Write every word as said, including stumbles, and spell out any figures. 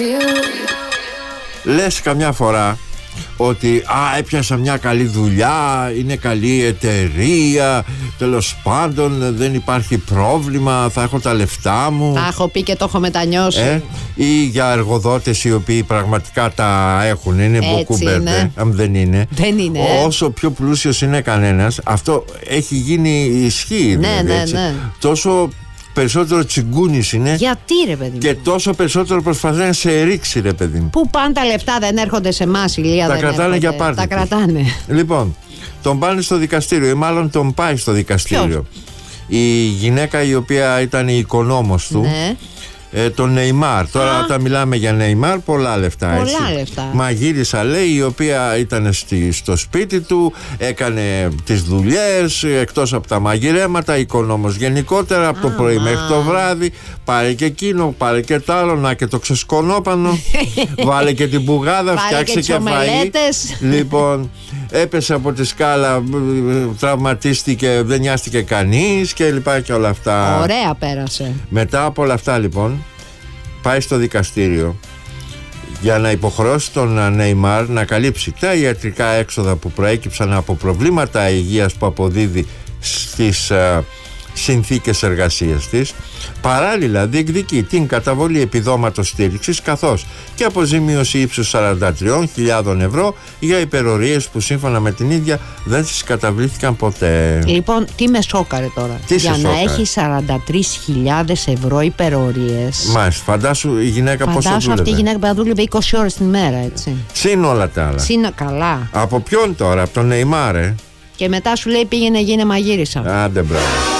Λες καμιά φορά ότι α, έπιασα μια καλή δουλειά, είναι καλή εταιρεία, τέλος πάντων δεν υπάρχει πρόβλημα, θα έχω τα λεφτά μου. Τα έχω πει και το έχω μετανιώσει. ε, Ή για εργοδότες οι οποίοι πραγματικά τα έχουν, είναι μποκούμπερτε, αν δεν είναι. Δεν είναι. Όσο πιο πλούσιος είναι κανένας, αυτό έχει γίνει ισχύ. Ναι, δηλαδή, ναι, έτσι. ναι. Τόσο περισσότερο τσιγκούνης είναι. Γιατί ρε παιδί μου? Και τόσο περισσότερο προσπαθεί να σε ρίξει, ρε παιδί μου. Πού πάνε τα λεφτά, δεν έρχονται σε εμάς, Ηλία? Τα δεν κρατάνε έρχονται. για πάρτι Τα τους. κρατάνε. Λοιπόν, τον πάνε στο δικαστήριο ή μάλλον τον πάει στο δικαστήριο. Ποιος? Η γυναίκα η οποία ήταν η οικονόμος του, Ναι. ε, τον Νεϊμάρ. Τώρα Α. όταν μιλάμε για Νεϊμάρ, πολλά λεφτά. Πολλά έτσι. λεφτά. Μαγείρισα, λέει, η οποία ήταν στη, στο σπίτι του, έκανε τις δουλειές, εκτός από τα μαγειρέματα, οικονόμος γενικότερα, από το Α, πρωί μα. μέχρι το βράδυ. Πάρε και εκείνο, πάρε και το άλλο, να και το ξεσκονόπανο. Βάλε και την πουγάδα, Πάρε φτιάξε και και, τις φαΐ. ομελέτες. Λοιπόν, έπεσε από τη σκάλα, τραυματίστηκε, δεν νοιάστηκε κανείς και λοιπά και όλα αυτά. Ωραία πέρασε. Μετά από όλα αυτά, λοιπόν, πάει στο δικαστήριο για να υποχρεώσει τον Νεϊμάρ να καλύψει τα ιατρικά έξοδα που προέκυψαν από προβλήματα υγείας που αποδίδει στις α, συνθήκες εργασίας της. Παράλληλα διεκδικεί την καταβολή επιδόματος στήριξης καθώς και αποζημίωση ύψους σαράντα τρεις χιλιάδες ευρώ για υπερορίες που σύμφωνα με την ίδια δεν τις καταβλήθηκαν ποτέ. Λοιπόν, τι με σόκαρε τώρα? Τι Για σε να σόκαρε? έχει σαράντα τρεις χιλιάδες ευρώ υπερορίες. Μάλιστα, φαντάσου η γυναίκα πόσο Φαντάσου δούλευε. αυτή η γυναίκα που δούλευε είκοσι ώρες την ημέρα, έτσι. Συν όλα τα άλλα. Σύνα καλά. Από ποιον τώρα, από τον Νεϊμάρ, ε? Και μετά σου λέει πήγαινε γίνε μαγείρισα. Άντε μπράβο.